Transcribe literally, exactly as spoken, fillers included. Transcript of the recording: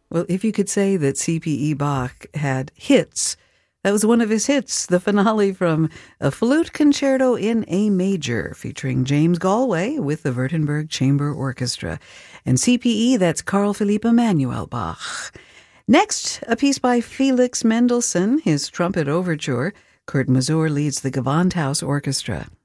Well, if you could say that C P E. Bach had hits, that was one of his hits, the finale from a flute concerto in A major, featuring James Galway with the Württemberg Chamber Orchestra. And C P E, that's Carl Philipp Emanuel Bach. Next, a piece by Felix Mendelssohn, his trumpet overture. Kurt Masur leads the Gewandhaus Orchestra.